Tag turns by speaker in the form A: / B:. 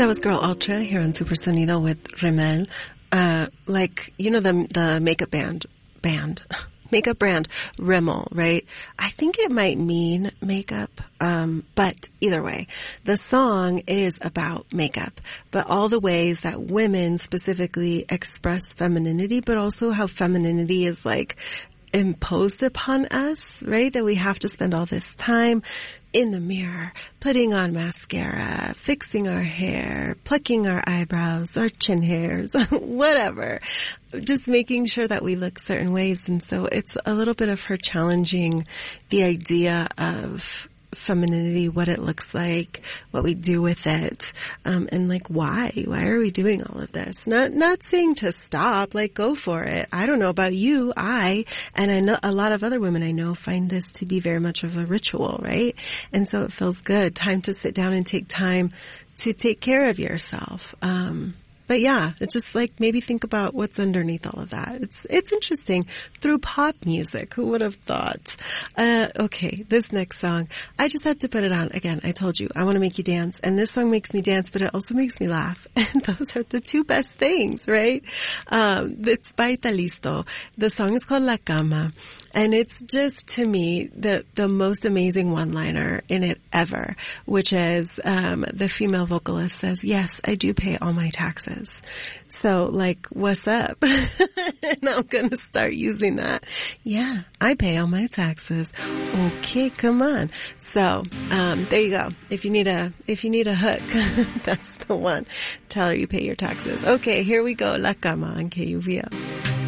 A: That was Girl Ultra here on Super Sonido with Rimmel. The makeup makeup brand Rimmel, right? I think it might mean makeup, but either way, the song is about makeup, but all the ways that women specifically express femininity, but also how femininity is like imposed upon us, right? That we have to spend all this time in the mirror, putting on mascara, fixing our hair, plucking our eyebrows, our chin hairs, whatever. Just making sure that we look certain ways. And so it's a little bit of her challenging the idea of femininity, what it looks like, what we do with it, and like why are we doing all of this? Not saying to stop, like go for it. I don't know about you, and I know a lot of other women I know find this to be very much of a ritual, right? And so it feels good. Time to sit down and take time to take care of yourself. But yeah, it's just like maybe think about what's underneath all of that. It's interesting through pop music. Who would have thought? Okay, this next song, I just had to put it on. Again, I told you, I want to make you dance. And this song makes me dance, but it also makes me laugh. And those are the two best things, right? It's by Italisto. The song is called La Cama. And it's just, to me, the most amazing one-liner in it ever, which is the female vocalist says, yes, I do pay all my taxes. So, like, what's up? And I'm going to start using that. Yeah, I pay all my taxes. Okay, come on. So, there you go. If you need a hook, that's the one. Tell her you pay your taxes. Okay, here we go. La Cama on KUVO.